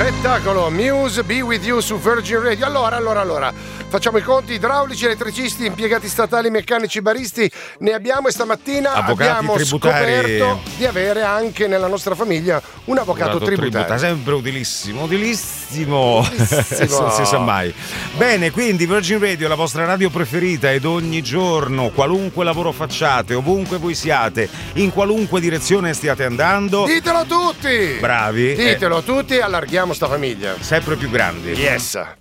Spettacolo, Muse, Be With You su Virgin Radio. Allora, facciamo i conti: idraulici, elettricisti, impiegati statali, meccanici, baristi, ne abbiamo, e stamattina avvocati abbiamo tributari. scoperto di avere anche nella nostra famiglia un avvocato tributario. Sempre utilissimo. Non si sa mai. Bene, quindi Virgin Radio è la vostra radio preferita ed ogni giorno, qualunque lavoro facciate, ovunque voi siate, in qualunque direzione stiate andando, ditelo a tutti! bravi, Ditelo a tutti e allarghiamo sta famiglia sempre più grandi. Yes.